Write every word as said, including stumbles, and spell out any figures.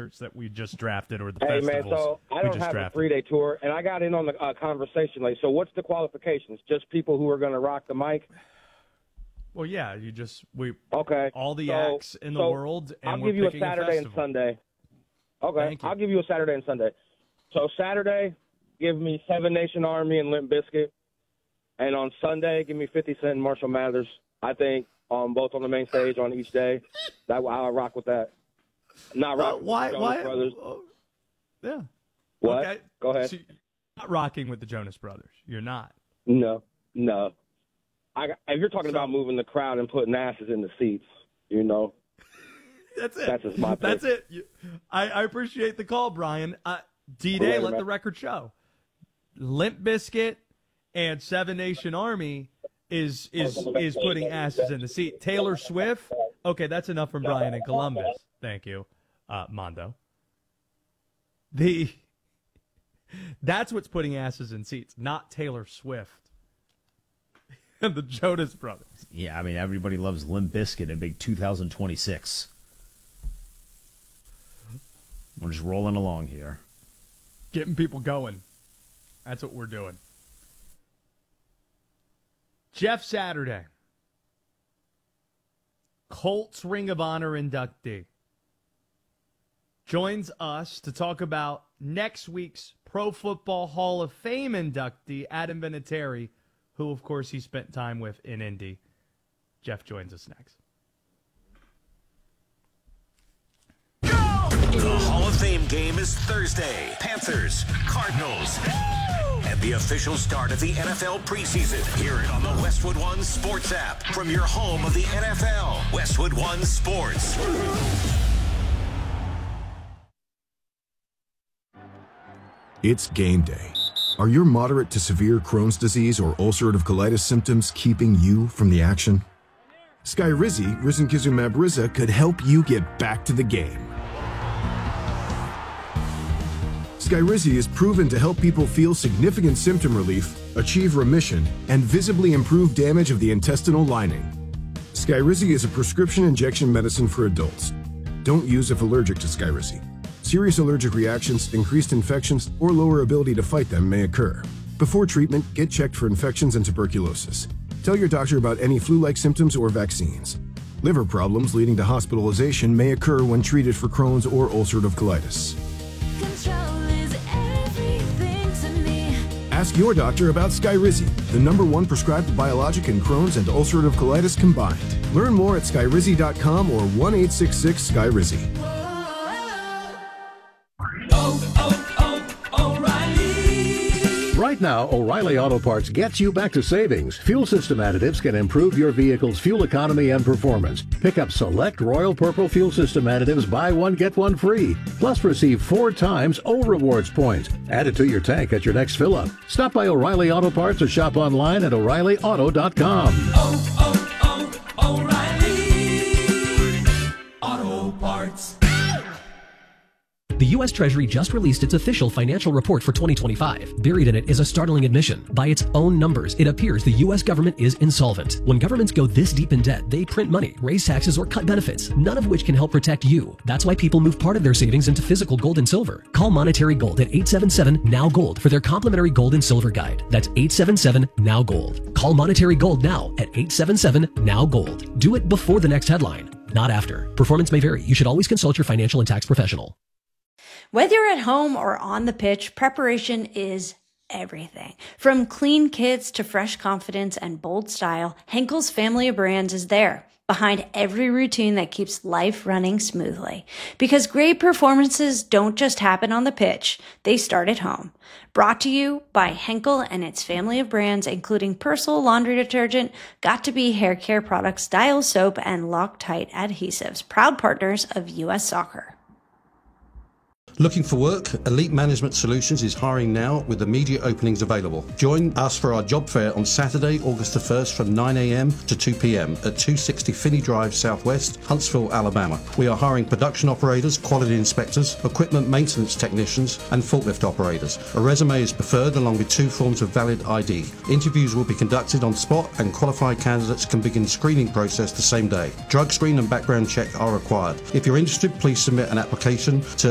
concerts that we just drafted or the hey, festivals. Hey, man, so I don't have drafted. a three-day tour, and I got in on the uh, conversation late. So what's the qualifications? Just people who are going to rock the mic? Well, yeah, you just we okay. all the so, acts in the so world, and I'll we're give you a picking Saturday a and Sunday. Okay, I'll give you a Saturday and Sunday. So Saturday, give me Seven Nation Army and Limp Bizkit, and on Sunday, give me fifty Cent and Marshall Mathers. I think um, both on the main stage on each day. That I'll rock with that. Not rock. Uh, why? With the why? Jonas Brothers. Uh, yeah. What? Okay. Go ahead. So you're not rocking with the Jonas Brothers. You're not. No, no. I, if you're talking so, about moving the crowd and putting asses in the seats, you know. That's it. That's just my That's it. You, I, I appreciate the call, Brian. Uh, D-Day, let the record show. Limp Bizkit and Seven Nation Army is is is putting asses in the seat. Taylor Swift. Okay, that's enough from Brian in Columbus. Thank you, uh, Mondo. The that's what's putting asses in seats, not Taylor Swift. And the Jonas Brothers. Yeah, I mean, everybody loves Limp Bizkit in big two thousand twenty-six. We're just rolling along here. Getting people going. That's what we're doing. Jeff Saturday. Colts Ring of Honor inductee. Joins us to talk about next week's Pro Football Hall of Fame inductee, Adam Vinatieri, who, of course, he spent time with in Indy. Jeff joins us next. The Hall of Fame game is Thursday. Panthers, Cardinals, and the official start of the N F L preseason. Hear it on the Westwood One Sports app from your home of the N F L. Westwood One Sports. It's game day. Are your moderate to severe Crohn's disease or ulcerative colitis symptoms keeping you from the action? Skyrizi, risankizumab Riza, could help you get back to the game. Skyrizi is proven to help people feel significant symptom relief, achieve remission, and visibly improve damage of the intestinal lining. Skyrizi is a prescription injection medicine for adults. Don't use if allergic to Skyrizi. Serious allergic reactions, increased infections, or lower ability to fight them may occur. Before treatment, get checked for infections and tuberculosis. Tell your doctor about any flu-like symptoms or vaccines. Liver problems leading to hospitalization may occur when treated for Crohn's or ulcerative colitis. Control is everything to me. Ask your doctor about Skyrizi, the number one prescribed biologic in Crohn's and ulcerative colitis combined. Learn more at skyrizi dot com or one eight six six Skyrizi. Right now, O'Reilly Auto Parts gets you back to savings. Fuel system additives can improve your vehicle's fuel economy and performance. Pick up select Royal Purple fuel system additives, buy one, get one free. Plus receive four times O Rewards points. Add it to your tank at your next fill-up. Stop by O'Reilly Auto Parts or shop online at O'Reilly Auto dot com. Oh, oh, oh, O'Reilly Auto Parts. The U S Treasury just released its official financial report for twenty twenty-five. Buried in it is a startling admission. By its own numbers, it appears the U S government is insolvent. When governments go this deep in debt, they print money, raise taxes, or cut benefits, none of which can help protect you. That's why people move part of their savings into physical gold and silver. Call Monetary Gold at eight seven seven, N O W, GOLD for their complimentary gold and silver guide. That's eight seven seven, N O W, GOLD. Call Monetary Gold now at eight seven seven, N O W, GOLD. Do it before the next headline, not after. Performance may vary. You should always consult your financial and tax professional. Whether you're at home or on the pitch, preparation is everything. From clean kits to fresh confidence and bold style, Henkel's family of brands is there, behind every routine that keeps life running smoothly. Because great performances don't just happen on the pitch, they start at home. Brought to you by Henkel and its family of brands, including Persil laundry detergent, Got2b hair care products, Dial soap, and Loctite adhesives, proud partners of U S Soccer. Looking for work? Elite Management Solutions is hiring now with immediate openings available. Join us for our job fair on Saturday, August the first from nine a.m. to two p.m. at two sixty Finney Drive Southwest, Huntsville, Alabama. We are hiring production operators, quality inspectors, equipment maintenance technicians, and forklift operators. A resume is preferred along with two forms of valid I D. Interviews will be conducted on spot and qualified candidates can begin screening process the same day. Drug screen and background check are required. If you're interested, please submit an application to